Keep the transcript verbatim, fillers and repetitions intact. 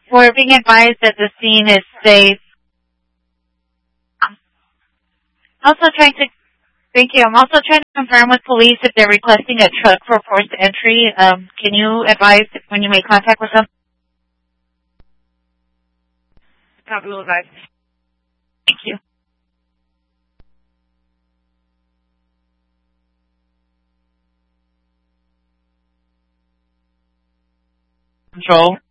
We're being advised that the scene is safe. Also trying to, thank you. I'm also trying to confirm with police if they're requesting a truck for forced entry. Um, can you advise when you make contact with them? Copy will advise. Thank you. Control.